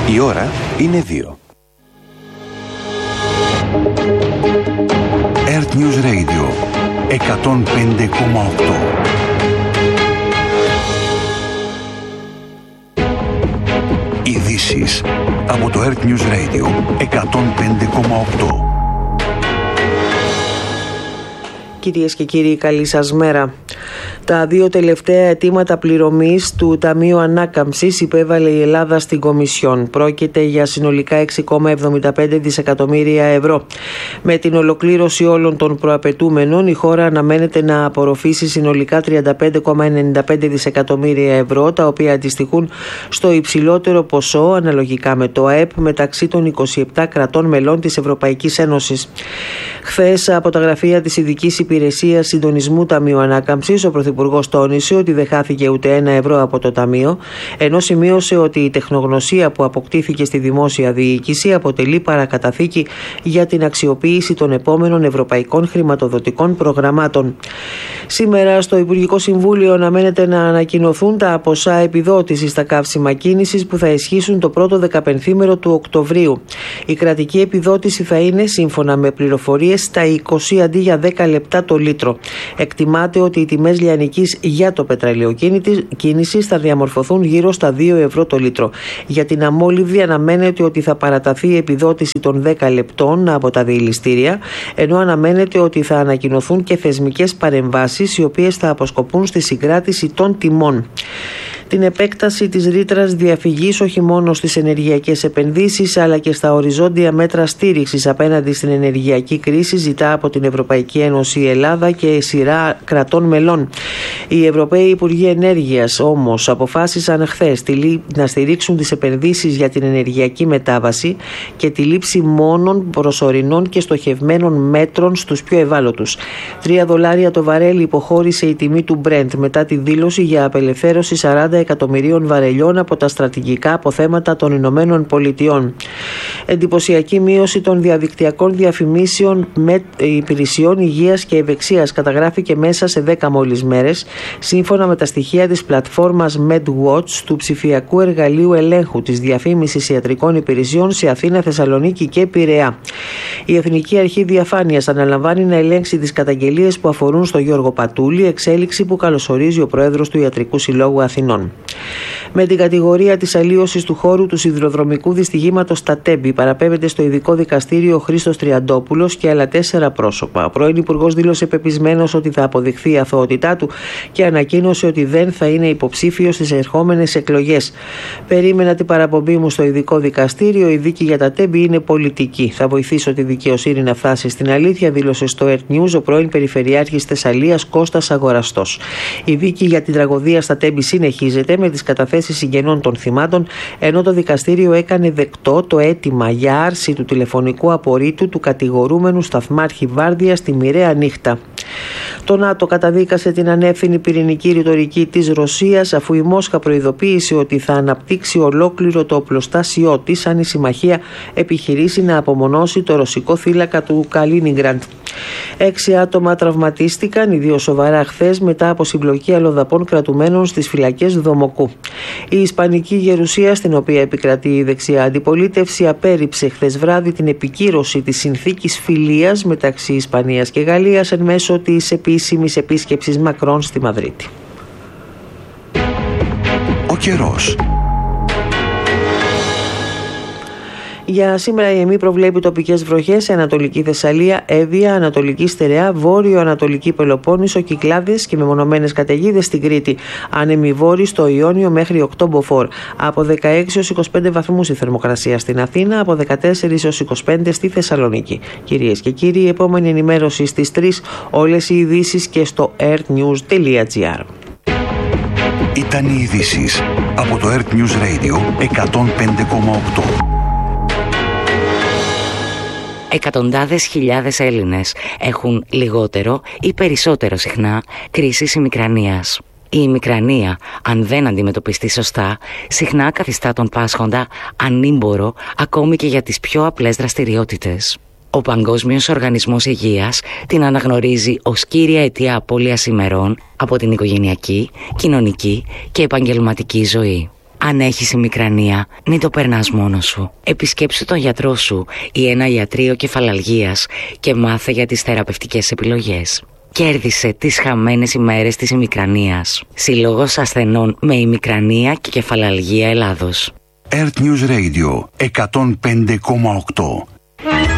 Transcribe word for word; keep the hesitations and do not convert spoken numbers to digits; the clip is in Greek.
Η ώρα είναι δύο. Earth News Radio εκατόν πέντε κόμμα οκτώ. Ειδήσεις από το Earth News Radio εκατόν πέντε κόμμα οκτώ. Κυρίες και κύριοι, καλή σας μέρα. Τα δύο τελευταία αιτήματα πληρωμής του Ταμείου Ανάκαμψης υπέβαλε η Ελλάδα στην Κομισιόν. Πρόκειται για συνολικά έξι κόμμα εβδομήντα πέντε δισεκατομμύρια ευρώ. Με την ολοκλήρωση όλων των προαπαιτούμενων, η χώρα αναμένεται να απορροφήσει συνολικά τριάντα πέντε κόμμα ενενήντα πέντε δισεκατομμύρια ευρώ, τα οποία αντιστοιχούν στο υψηλότερο ποσό αναλογικά με το ΑΕΠ μεταξύ των είκοσι επτά κρατών μελών της Ευρωπαϊκής Ένωσης. Χθες, από τα γραφεία της Ειδικής Υπηρεσίας Συντονισμού Ταμείου Ανάκαμψης, ο Πρωθυπουργός τόνισε ότι δεν χάθηκε ούτε ένα ευρώ από το Ταμείο, ενώ σημείωσε ότι η τεχνογνωσία που αποκτήθηκε στη δημόσια διοίκηση αποτελεί παρακαταθήκη για την αξιοποίηση των επόμενων ευρωπαϊκών χρηματοδοτικών προγραμμάτων. Σήμερα, στο Υπουργικό Συμβούλιο, αναμένεται να ανακοινωθούν τα ποσά επιδότησης στα καύσιμα κίνησης που θα ισχύσουν το πρώτο δεκαπενθήμερο του Οκτωβρίου. Η κρατική επιδότηση θα είναι, σύμφωνα με πληροφορίες, στα είκοσι αντί για δέκα λεπτά το λίτρο. Εκτιμάται ότι οι τιμές λιανικής για το πετρέλαιο κίνησης θα διαμορφωθούν γύρω στα δύο ευρώ το λίτρο. Για την αμόλυβδη αναμένεται ότι θα παραταθεί η επιδότηση των δέκα λεπτών από τα διελιστήρια, ενώ αναμένεται ότι θα ανακοινωθούν και θεσμικές παρεμβάσεις οι οποίες θα αποσκοπούν στη συγκράτηση των τιμών. Την επέκταση της ρήτρας διαφυγής όχι μόνο στις ενεργειακές επενδύσεις αλλά και στα οριζόντια μέτρα στήριξης απέναντι στην ενεργειακή κρίση ζητά από την Ευρωπαϊκή Ένωση η Ελλάδα και σειρά κρατών μελών. Οι Ευρωπαίοι Υπουργοί Ενέργειας όμως αποφάσισαν χθες να στηρίξουν τις επενδύσεις για την ενεργειακή μετάβαση και τη λήψη μόνον προσωρινών και στοχευμένων μέτρων στους πιο ευάλωτους. Τρία δολάρια το βαρέλι υποχώρησε η τιμή του Brent μετά τη δήλωση για απελευθέρωση σαράντα εκατομμυρίων βαρελιών από τα στρατηγικά αποθέματα των Ηνωμένων Πολιτειών. Εντυπωσιακή μείωση των διαδικτυακών διαφημίσεων με υπηρεσιών υγείας και ευεξίας καταγράφηκε μέσα σε δέκα μόλις μέρες, σύμφωνα με τα στοιχεία της πλατφόρμας MedWatch του ψηφιακού εργαλείου ελέγχου της διαφήμισης ιατρικών υπηρεσιών σε Αθήνα, Θεσσαλονίκη και Πειραιά. Η Εθνική Αρχή Διαφάνειας αναλαμβάνει να ελέγξει τις καταγγελίες που αφορούν στο Γιώργο Πατούλη, εξέλιξη που καλωσορίζει ο Πρόεδρος του Ιατρικού Συλλόγου Αθηνών. Με την κατηγορία της αλλίωσης του χώρου του σιδηροδρομικού δυστυχήματος στα Τέμπη παραπέμπεται στο ειδικό δικαστήριο ο Χρήστος Τριαντόπουλος και άλλα τέσσερα πρόσωπα. Ο πρώην Υπουργός δήλωσε πεπισμένος ότι θα αποδειχθεί η αθωότητά του και ανακοίνωσε ότι δεν θα είναι υποψήφιος στις ερχόμενες εκλογές. Περίμενα την παραπομπή μου στο ειδικό δικαστήριο. Η δίκη για τα Τέμπη είναι πολιτική. Θα βοηθήσω τη δικαιοσύνη να φτάσει στην αλήθεια, δήλωσε στο Earth News ο πρώην Περιφερειάρχης Θεσσαλίας Κώστας Αγοραστός. Η δίκη για την τραγωδία στα Τέμπη συνεχίζεται με τις καταθέσεις συγγενών των θυμάτων, ενώ το δικαστήριο έκανε δεκτό το αίτημα για άρση του τηλεφωνικού απορρίτου του κατηγορούμενου σταθμάρχη Βάρδια στη μοιραία νύχτα. Το ΝΑΤΟ καταδίκασε την ανεύθυνη πυρηνική ρητορική της Ρωσίας, αφού η Μόσχα προειδοποίησε ότι θα αναπτύξει ολόκληρο το οπλοστάσιό της αν η συμμαχία επιχειρήσει να απομονώσει το ρωσικό θύλακα του Καλίνιγκραντ. Έξι άτομα τραυματίστηκαν, ιδίως σοβαρά, χθες μετά από συμπλοκή αλλοδαπών κρατουμένων στις φυλακές Δομοκού. Η Ισπανική Γερουσία, στην οποία επικρατεί η δεξιά αντιπολίτευση, απέρριψε χθες βράδυ την επικύρωση της συνθήκης φιλίας μεταξύ Ισπανίας και Γαλλίας εν μέσω της επίσημης επίσκεψης Μακρόν στη Μαδρίτη. Ο καιρός. Για σήμερα η ΕΜΗ προβλέπει τοπικές βροχές σε Ανατολική Θεσσαλία, Εύβοια, Ανατολική Στερεά, Βόρειο-Ανατολική Πελοπόννησο, Κυκλάδες και μεμονωμένες καταιγίδες στην Κρήτη. Άνεμη βόρη στο Ιόνιο μέχρι οκτώ μποφόρ. Από δεκαέξι έως είκοσι πέντε βαθμούς η θερμοκρασία στην Αθήνα, από δεκατέσσερα έως είκοσι πέντε στη Θεσσαλονίκη. Κυρίες και κύριοι, η επόμενη ενημέρωση στις τρεις, όλες οι ειδήσεις και στο earthnews τελεία gr. Ήταν οι ειδήσεις από το Earth News Radio εκατόν πέντε κόμμα οκτώ. Εκατοντάδες χιλιάδες Έλληνες έχουν λιγότερο ή περισσότερο συχνά κρίσεις ημικρανίας. Η ημικρανία, αν δεν αντιμετωπιστεί σωστά, συχνά καθιστά τον πάσχοντα ανήμπορο ακόμη και για τις πιο απλές δραστηριότητες. Ο Παγκόσμιος Οργανισμός Υγείας την αναγνωρίζει ως κύρια αιτία απώλειας ημερών από την οικογενειακή, κοινωνική και επαγγελματική ζωή. Αν έχεις ημικρανία, μην το περνάς μόνος σου. Επισκέψου τον γιατρό σου ή ένα ιατρείο κεφαλαλγίας και μάθε για τις θεραπευτικές επιλογές. Κέρδισε τις χαμένες ημέρες της ημικρανίας. Συλλόγος ασθενών με ημικρανία και κεφαλαλγία Ελλάδος. Earth News Radio εκατόν πέντε κόμμα οκτώ.